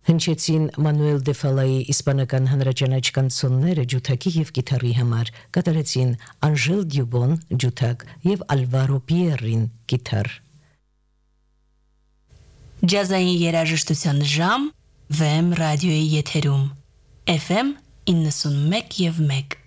Հնչեցին Մանուել դե Ֆալայի իսպանական հանրաճանաչ կանցոնները ջութակի եւ գիտարի համար, կատարեցին Անժել Դյուբոն ջութակ եւ Ալվարո Պիերին գիտար։ Ջազային երաժշտության ժամ VM ռադիոյի եթերում FM 91 եւ 1